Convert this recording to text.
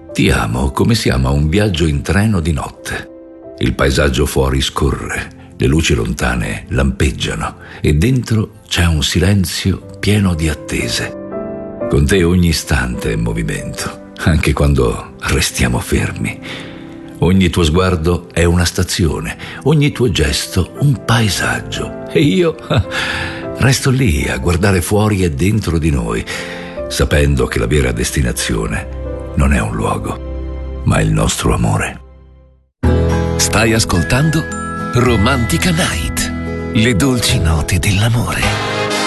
Ti amo come si ama un viaggio in treno di notte. Il paesaggio fuori scorre, le luci lontane lampeggiano e dentro c'è un silenzio pieno di attese. Con te ogni istante è movimento, anche quando restiamo fermi. Ogni tuo sguardo è una stazione, ogni tuo gesto un paesaggio. E io resto lì a guardare fuori e dentro di noi, sapendo che la vera destinazione non è un luogo, ma il nostro amore. Stai ascoltando Romantica Night, le dolci note dell'amore.